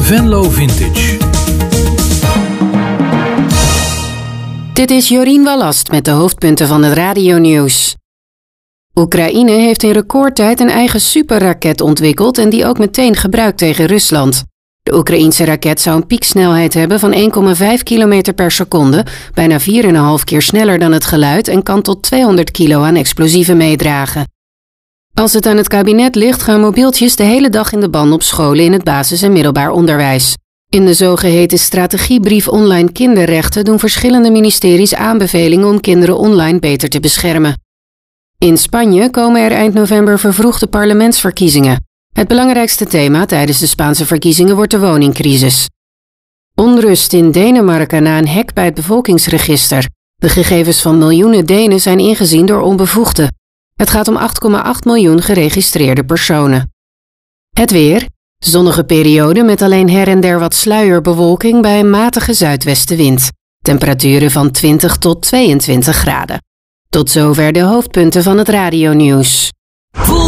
Venlo Vintage. Dit is Jorien Wallast met de hoofdpunten van het radionieuws. Oekraïne heeft in recordtijd een eigen superraket ontwikkeld en die ook meteen gebruikt tegen Rusland. De Oekraïense raket zou een pieksnelheid hebben van 1,5 km per seconde, bijna 4,5 keer sneller dan het geluid en kan tot 200 kilo aan explosieven meedragen. Als het aan het kabinet ligt, gaan mobieltjes de hele dag in de ban op scholen in het basis- en middelbaar onderwijs. In de zogeheten strategiebrief online kinderrechten doen verschillende ministeries aanbevelingen om kinderen online beter te beschermen. In Spanje komen er eind november vervroegde parlementsverkiezingen. Het belangrijkste thema tijdens de Spaanse verkiezingen wordt de woningcrisis. Onrust in Denemarken na een hack bij het bevolkingsregister. De gegevens van miljoenen Denen zijn ingezien door onbevoegden. Het gaat om 8,8 miljoen geregistreerde personen. Het weer. Zonnige periode met alleen her en der wat sluierbewolking bij een matige zuidwestenwind. Temperaturen van 20 tot 22 graden. Tot zover de hoofdpunten van het radionieuws.